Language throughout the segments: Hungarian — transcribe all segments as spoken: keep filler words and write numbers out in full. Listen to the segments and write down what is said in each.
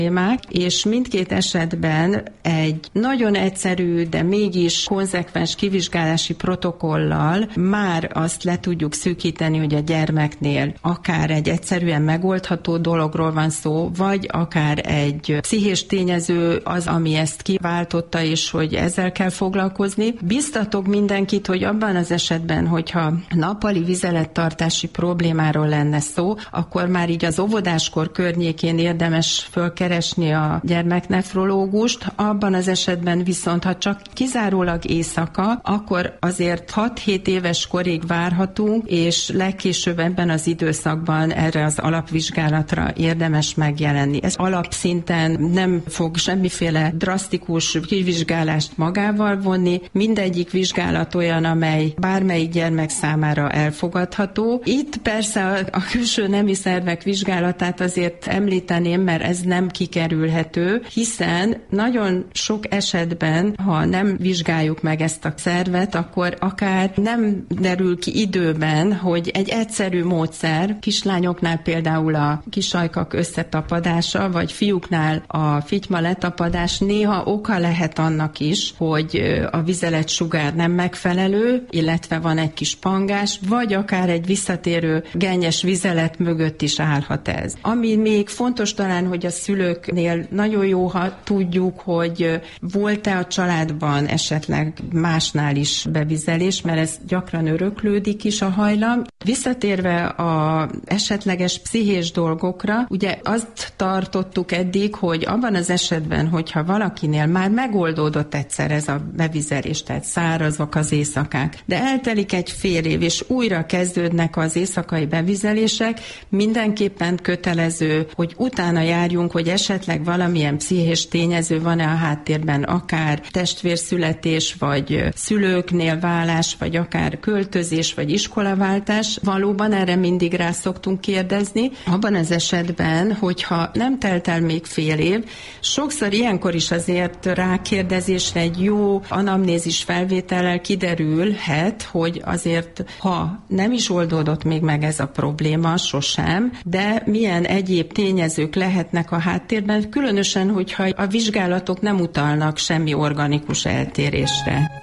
és mindkét esetben egy nagyon egyszerű, de mégis konzekvens kivizsgálási protokollal már azt le tudjuk szűkíteni, hogy a gyermeknél akár egy egyszerűen megoldható dologról van szó, vagy akár egy pszichés tényező az, ami ezt kiváltotta, és hogy ezzel kell foglalkozni. Biztatok mindenkit, hogy abban az esetben, hogyha nappali vizelettartási problémáról lenne szó, akkor már így az óvodáskor környékén érdemes fölkeresni a gyermeknefrológust. Abban az esetben viszont, ha csak kizárólag éjszaka, akkor azért hat-hét éves korig várhatunk, és legkésőbb ebben az időszakban erre az alapvizsgálatra érdemes megjelenni. Ez alapszinten nem fog semmiféle drasztikus kivizsgálást magával vonni. Mindegyik vizsgálat olyan, amely bármelyik gyermek számára elfogadható. Itt persze a, a külső nemi szervek vizsgálatát azért említeném, mert ez nem kikerülhető, hiszen nagyon sok esetben, ha nem vizsgáljuk meg ezt a szervet, akkor akár nem derül ki időben, hogy egy egyszerű módszer, kislányoknál például a kisajkak összetapadása, vagy fiúknál a fityma letapadás néha oka lehet annak is, hogy a vizeletsugár nem megfelelő, illetve van egy kis pangás, vagy akár egy visszatérő gennyes vizelet mögött is állhat ez. Ami még fontos talán, hogy a szülőknél nagyon jó, ha tudjuk, hogy volt-e a családban esetleg másnál is bevizelés, mert ez gyakran öröklődik is a hajlam. Visszatérve a esetleges pszichés dolgokra, ugye azt tartottuk eddig, hogy abban az esetben, hogyha valakinél már megoldódott egyszer ez a bevizelés, tehát szárazok az éjszakák, de eltelik egy fél év, és újra kezdődnek az éjszakai bevizelések, mindenképpen kötelező, hogy utána járjunk, hogy esetleg valamilyen pszichés tényező van-e a háttérben, akár testvérszületés, vagy szülőknél válás, vagy akár költözés, vagy iskolaváltás. Valóban erre mindig rá szoktunk kérdezni. Abban az esetben, hogyha nem telt el még fél év, sokszor ilyenkor is azért rákérdezésre egy jó anamnézis felvétellel kiderülhet, hogy azért, ha nem is oldódott még meg ez a probléma, sosem, de milyen egyéb tényezők lehetnek a háttérben, különösen, hogyha a vizsgálatok nem utalnak semmi organikus eltérésre.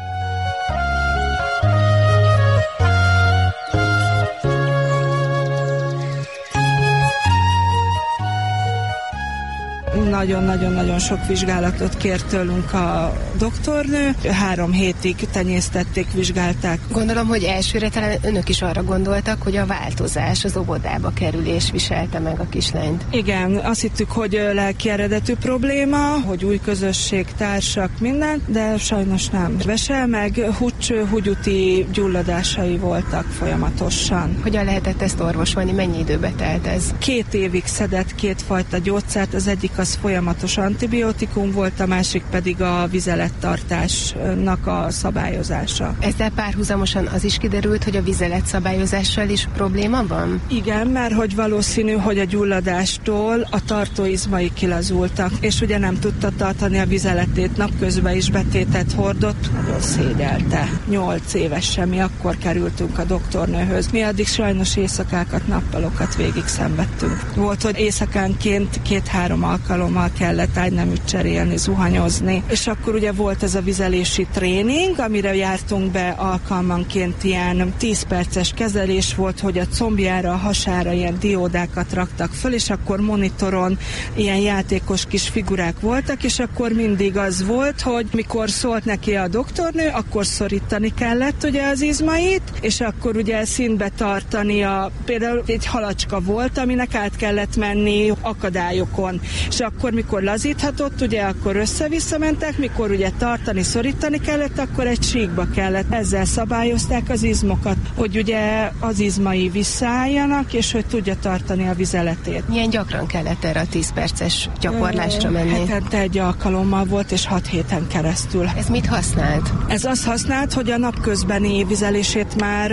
Nagyon-nagyon-nagyon sok vizsgálatot kért tőlünk a doktornő. Három hétig tenyésztették, vizsgálták. Gondolom, hogy elsőre talán önök is arra gondoltak, hogy a változás, az óvodába kerülés viselte meg a kislányt. Igen, azt hittük, hogy lelki eredetű probléma, hogy új közösség, társak, minden, de sajnos nem. Vese meg húcső, húgyúti gyulladásai voltak folyamatosan. Hogyan lehetett ezt orvosolni? Mennyi időbe telt ez? Két évig szedett kétfajta gyógyszert, az egyik az folyamatos antibiotikum volt, a másik pedig a vizelettartásnak a szabályozása. Ezzel párhuzamosan az is kiderült, hogy a vizeletszabályozással is probléma van? Igen, mert hogy valószínű, hogy a gyulladástól a tartóizmai kilazultak, és ugye nem tudta tartani a vizeletét, napközben is betétet hordott, nagyon szégyelte. Nyolc évesen mi akkor kerültünk a doktornőhöz. Mi addig sajnos éjszakákat, nappalokat végig szenvedtünk. Volt, hogy éjszakánként két-három alkalommal kellett ágyneműt cserélni, zuhanyozni, és akkor ugye volt ez a vizelési tréning, amire jártunk be alkalmanként, ilyen tíz perces kezelés volt, hogy a combjára, a hasára ilyen diódákat raktak föl, és akkor monitoron ilyen játékos kis figurák voltak, és akkor mindig az volt, hogy mikor szólt neki a doktornő, akkor szorítani kellett ugye az izmait, és akkor ugye színbe tartani a, például egy halacska volt, aminek át kellett menni akadályokon, és akkor mikor lazíthatott, ugye akkor össze-vissza mentek, mikor ugye tartani, szorítani kellett, akkor egy síkba kellett. Ezzel szabályozták az izmokat, hogy ugye az izmai visszaálljanak, és hogy tudja tartani a vizeletét. Milyen gyakran kellett erre a tíz perces gyakorlásra menni? Hetente egy alkalommal volt, és hat héten keresztül. Ez mit használt? Ez azt használt, hogy a napközbeni vizelését már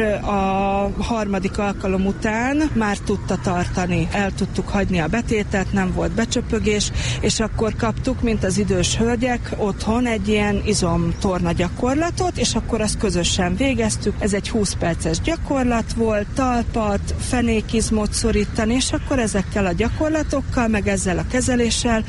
a harmadik alkalom után már tudta tartani. El tudtuk hagyni a betétet, nem volt becsöpögés, kezelés, és akkor kaptuk, mint az idős hölgyek otthon egy ilyen izomtorna gyakorlatot, és akkor azt közösen végeztük. Ez egy húsz perces gyakorlat volt, talpat, fenékizmot szorítani, és akkor ezekkel a gyakorlatokkal, meg ezzel a kezeléssel